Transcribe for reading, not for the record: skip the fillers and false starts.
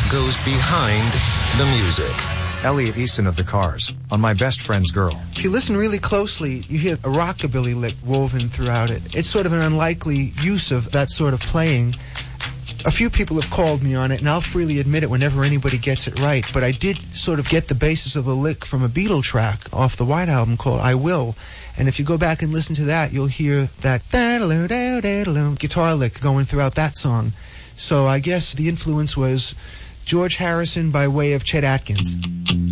goes behind the music. Elliot Easton of the Cars, on My Best Friend's Girl. If you listen really closely, you hear a rockabilly lick woven throughout it. It's sort of an unlikely use of that sort of playing. A few people have called me on it, and I'll freely admit it whenever anybody gets it right, but I did sort of get the basis of the lick from a Beatle track off the White Album called I Will, and if you go back and listen to that, you'll hear that guitar lick going throughout that song. So I guess the influence was George Harrison by way of Chet Atkins.